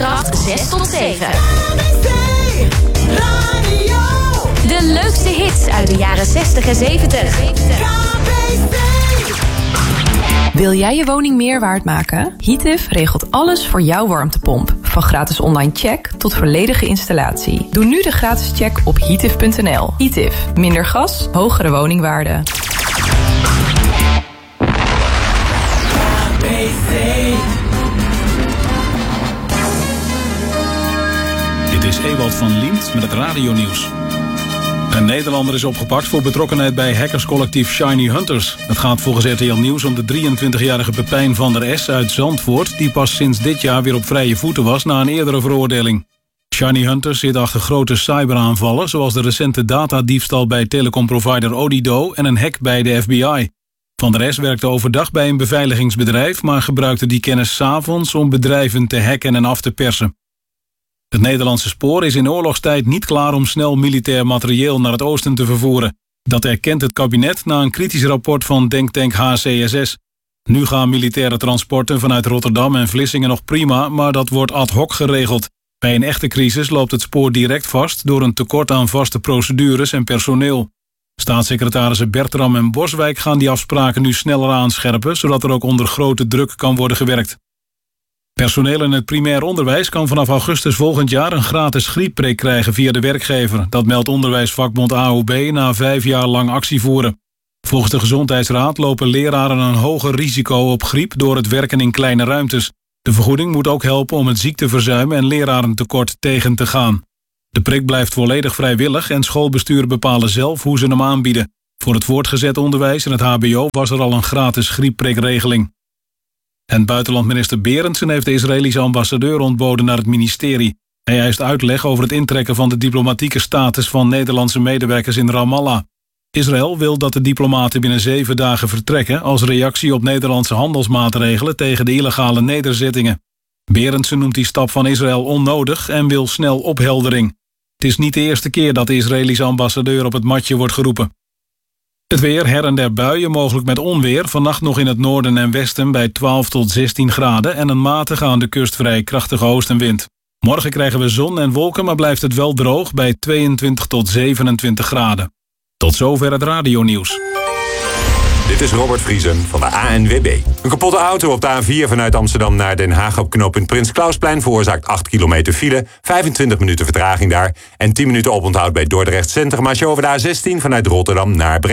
Daadkracht 6 tot 7. De leukste hits uit de jaren 60 en 70. Wil jij je woning meer waard maken? Heative regelt alles voor jouw warmtepomp. Van gratis online check tot volledige installatie. Doe nu de gratis check op heative.nl. Heative. Minder gas, hogere woningwaarde. Dit is Ewald van Liemt met het radionieuws. Een Nederlander is opgepakt voor betrokkenheid bij hackerscollectief Shiny Hunters. Het gaat volgens RTL Nieuws om de 23-jarige Pepijn van der S uit Zandvoort, die pas sinds dit jaar weer op vrije voeten was na een eerdere veroordeling. Shiny Hunters zit achter grote cyberaanvallen, zoals de recente datadiefstal bij telecomprovider Odido en een hack bij de FBI. Van der S werkte overdag bij een beveiligingsbedrijf, maar gebruikte die kennis 's avonds om bedrijven te hacken en af te persen. Het Nederlandse spoor is in oorlogstijd niet klaar om snel militair materieel naar het oosten te vervoeren. Dat erkent het kabinet na een kritisch rapport van denktank HCSS. Nu gaan militaire transporten vanuit Rotterdam en Vlissingen nog prima, maar dat wordt ad hoc geregeld. Bij een echte crisis loopt het spoor direct vast door een tekort aan vaste procedures en personeel. Staatssecretarissen Bertram en Boswijk gaan die afspraken nu sneller aanscherpen, zodat er ook onder grote druk kan worden gewerkt. Personeel in het primair onderwijs kan vanaf augustus volgend jaar een gratis griepprik krijgen via de werkgever. Dat meldt onderwijsvakbond AOB na 5 jaar lang actie voeren. Volgens de Gezondheidsraad lopen leraren een hoger risico op griep door het werken in kleine ruimtes. De vergoeding moet ook helpen om het ziekteverzuim en lerarentekort tegen te gaan. De prik blijft volledig vrijwillig en schoolbesturen bepalen zelf hoe ze hem aanbieden. Voor het voortgezet onderwijs en het hbo was er al een gratis griepprikregeling. En buitenlandminister Berendsen heeft de Israëlische ambassadeur ontboden naar het ministerie. Hij eist uitleg over het intrekken van de diplomatieke status van Nederlandse medewerkers in Ramallah. Israël wil dat de diplomaten binnen 7 dagen vertrekken als reactie op Nederlandse handelsmaatregelen tegen de illegale nederzettingen. Berendsen noemt die stap van Israël onnodig en wil snel opheldering. Het is niet de eerste keer dat de Israëlische ambassadeur op het matje wordt geroepen. Het weer, her en der buien, mogelijk met onweer. Vannacht nog in het noorden en westen bij 12 tot 16 graden... en een matige aan de kust vrij krachtige oostenwind. Morgen krijgen we zon en wolken, maar blijft het wel droog... bij 22 tot 27 graden. Tot zover het radionieuws. Dit is Robert Vriesen van de ANWB. Een kapotte auto op de A4 vanuit Amsterdam naar Den Haag... op knooppunt Prins Klausplein veroorzaakt 8 kilometer file... 25 minuten vertraging daar... en 10 minuten oponthoud bij Dordrecht Centrum... als je over de A16 vanuit Rotterdam naar Breda.